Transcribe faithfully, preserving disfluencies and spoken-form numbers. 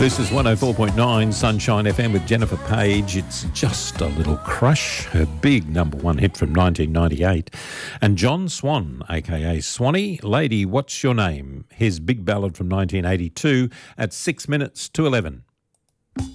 This is one oh four point nine Sunshine F M with Jennifer Page. It's Just a Little Crush, her big number one hit from nineteen ninety-eight. And John Swan, a k a. Swanee, Lady, What's Your Name? His big ballad from nineteen eighty-two at six minutes to eleven.